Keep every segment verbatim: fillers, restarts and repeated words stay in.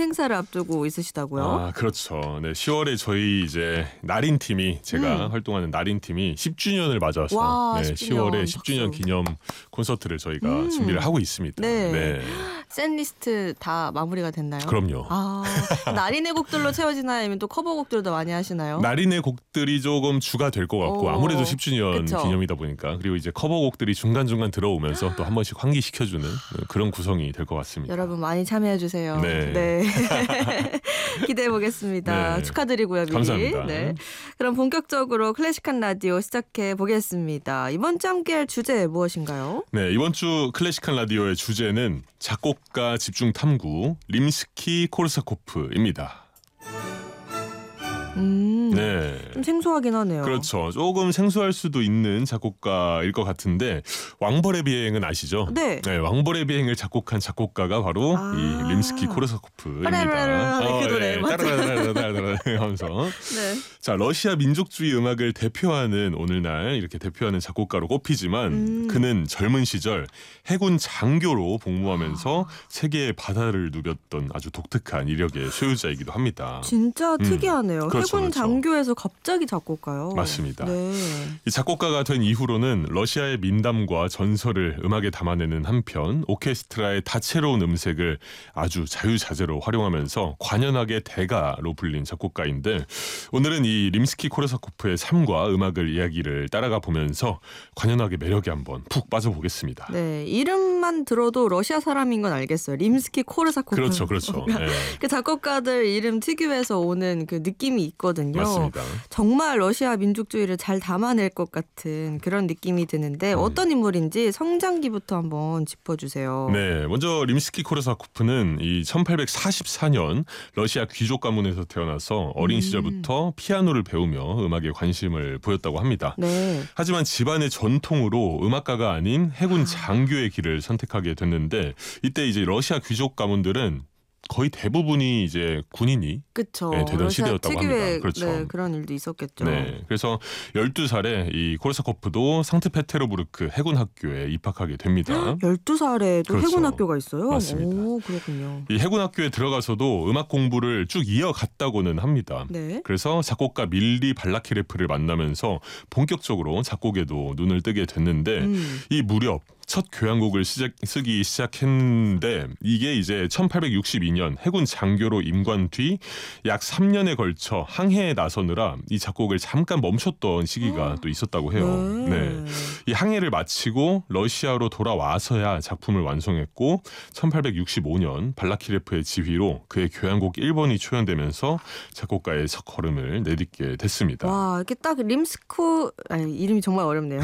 행사를 앞두고 있으시다고요? 아, 그렇죠. 네, 시월에 저희 이제 나린 팀이 제가 음. 활동하는 나린 팀이 십 주년을 맞아서 와, 네, 십 주년, 시월에 십 주년 박수. 기념 콘서트를 저희가 음. 준비를 하고 있습니다. 네. 네. 샌리스트 다 마무리가 됐나요? 그럼요. 아, 나린의 곡들로 채워지나요? 아니면 또 커버곡들도 많이 하시나요? 나린의 곡들이 조금 주가 될 것 같고 오, 아무래도 십 주년 그쵸. 기념이다 보니까 그리고 이제 커버곡들이 중간중간 들어오면서 또 한 번씩 환기시켜주는 그런 구성이 될 것 같습니다. 여러분 많이 참여해 주세요. 네. 기대해 보겠습니다. 네. 축하드리고요, 미리. 감사합니다. 네. 그럼 본격적으로 클래식한 라디오 시작해 보겠습니다. 이번 주 함께할 주제 무엇인가요? 네, 이번 주 클래식한 라디오의 주제는 작곡가 집중 탐구 림스키 코르사코프입니다. 음, 네. 좀 생소하긴 하네요. 그렇죠. 조금 생소할 수도 있는 작곡가일 것 같은데 왕벌의 비행은 아시죠? 네. 왕벌의 비행을 작곡한 작곡가가 바로 아. 이 림스키 코르사코프입니다. 빠라라라 그 노래, 맞아요. 따라라라라라라 하면서 네. 자, 러시아 민족주의 음악을 대표하는 오늘날 이렇게 대표하는 작곡가로 꼽히지만 음. 그는 젊은 시절 해군 장교로 복무하면서 세계의 바다를 누볐던 아주 독특한 이력의 소유자이기도 합니다. 진짜 특이하네요. 그렇죠, 해군 그렇죠. 장교에서 갑자기 작곡가요. 맞습니다. 네. 이 작곡가가 된 이후로는 러시아의 민담과 전설을 음악에 담아내는 한편 오케스트라의 다채로운 음색을 아주 자유자재로 활용하면서 관현악의 대가로 불린 작곡가인데 오늘은 이 림스키 코르사코프의 삶과 음악을 이야기를 따라가 보면서 관현악의 매력에 한번 푹 빠져보겠습니다. 네, 이름만 들어도 러시아 사람인 건 알겠어요. 림스키 코르사코프. 그렇죠, 그렇죠. 네. 그 작곡가들 이름 특유에서 오는 그 느낌이 있거든요. 맞습니다. 정말 러시아 민족주의를 잘 담아낼 것 같은 그런 느낌이 드는데 음. 어떤 인물인지 성장기부터 한번 짚어주세요. 네, 먼저 림스키 코르사코프는 이 천팔백사십사 년 러시아 귀족 가문에서 태어나서 어린 음. 시절부터 피아노를 배우며 음악에 관심을 보였다고 합니다. 네. 하지만 집안의 전통으로 음악가가 아닌 해군 장교의 길을 선택하게 됐는데 이때 이제 러시아 귀족 가문들은 거의 대부분이 이제 군인이 그렇죠. 네, 되던 러시아 시대였다고 특유의, 합니다. 그렇죠. 네, 그런 일도 있었겠죠. 네, 그래서 열두 살에 이 코르사코프도 상트페테르부르크 해군 학교에 입학하게 됩니다. 열두 살에도 그렇죠. 해군 학교가 있어요? 맞습니다. 오, 그렇군요. 이 해군 학교에 들어가서도 음악 공부를 쭉 이어갔다고는 합니다. 네. 그래서 작곡가 밀리 발라키레프를 만나면서 본격적으로 작곡에도 눈을 뜨게 됐는데 음. 이 무렵 첫 교향곡을 시작, 쓰기 시작했는데 이게 이제 천팔백육십이 년 해군 장교로 임관 뒤 약 삼 년에 걸쳐 항해에 나서느라 이 작곡을 잠깐 멈췄던 시기가 또 있었다고 해요. 네. 네. 이 항해를 마치고 러시아로 돌아와서야 작품을 완성했고 천팔백육십오 년 발라키레프의 지휘로 그의 교향곡 일 번이 초연되면서 작곡가의 첫 걸음을 내딛게 됐습니다. 와, 이렇게 딱 림스코 아니, 이름이 정말 어렵네요.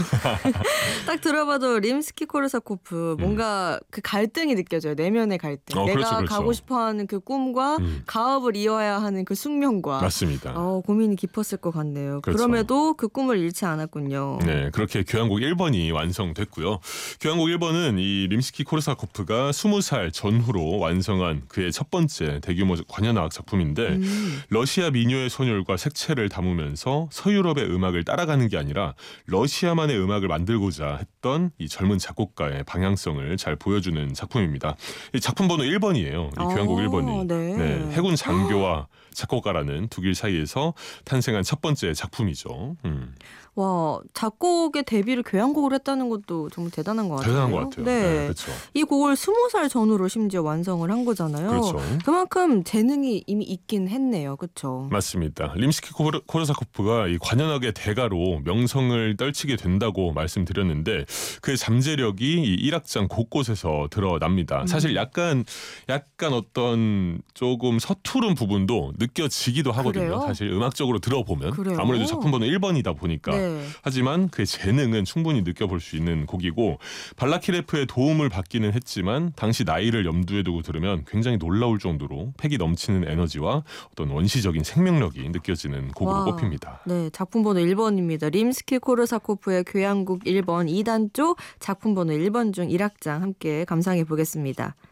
딱 들어봐도 림스키 코르사코프 뭔가 음. 그 갈등이 느껴져요. 내면의 갈등. 어, 내가 그렇죠, 그렇죠. 가고 싶어하는 그 꿈과 음. 가업을 이어야 하는 그 숙명과 맞습니다. 어, 고민이 깊었을 것 같네요. 그렇죠. 그럼에도 그 꿈을 잃지 않았군요. 네, 그렇게 교향곡 일 번이 완성됐고요. 교향곡 일 번은 이 림스키 코르사코프가 스무 살 전후로 완성한 그의 첫 번째 대규모 관현악 작품인데 음. 러시아 민요의 소멸과 색채를 담으면서 서유럽의 음악을 따라가는 게 아니라 러시아만의 음악을 만들고자 했던 이 젊은 작곡가의 방향성을 잘 보여주는 작품입니다. 이 작품 번호 일 번이에요. 이 교향곡 일 번이. 네. 네, 해군 장교와 작곡가라는 두 길 사이에서 탄생한 첫 번째 작품이죠. 음. 와, 작곡의 데뷔를 교향곡을 했다는 것도 정말 대단한 것 같아요. 대단한 것 같아요. 네. 네, 그렇죠. 이 곡을 스무 살 전후로 심지어 완성을 한 거잖아요. 그렇죠. 그만큼 재능이 이미 있긴 했네요. 그렇죠. 맞습니다. 림스키 코르사코프가 이 관현악의 대가로 명성을 떨치게 된다고 말씀드렸는데 그의 잠재력이 이 일악장 곳곳에서 드러납니다. 음. 사실 사실 약간 약간 어떤 조금 서투른 부분도 느껴지기도 하거든요. 그래요? 사실 음악적으로 들어보면 그래요? 아무래도 작품 번호 일 번이다 보니까 네. 하지만 그의 재능은 충분히 느껴볼 수 있는 곡이고 발라키레프의 도움을 받기는 했지만 당시 나이를 염두에 두고 들으면 굉장히 놀라울 정도로 패기 넘치는 에너지와 어떤 원시적인 생명력이 느껴지는 곡으로 와. 꼽힙니다. 네, 작품 번호 일 번입니다. 림스키 코르사코프의 교향곡 일 번 이 단조 작품 번호 일 번 중 일 악장 함께 감상해 보겠습니다.